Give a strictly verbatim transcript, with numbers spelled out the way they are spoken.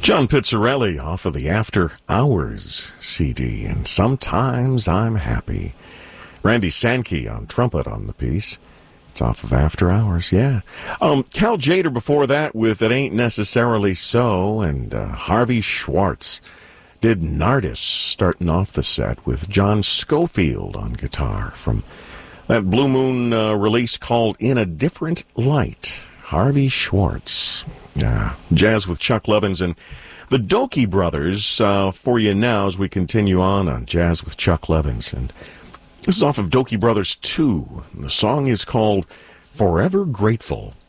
John Pizzarelli off of the After Hours C D, and Sometimes I'm Happy. Randy Sankey on trumpet on the piece. It's off of After Hours, yeah. Um, Cal Jader before that with It Ain't Necessarily So, and uh, Harvey Schwartz did Nardis, starting off the set with John Schofield on guitar from that Blue Moon uh, release called In a Different Light. Harvey Schwartz. Yeah, jazz with Chuck Lovins and the Dokie Brothers uh, for you now as we continue on on Jazz with Chuck Lovins. And this is off of Dokie Brothers two. The song is called Forever Grateful.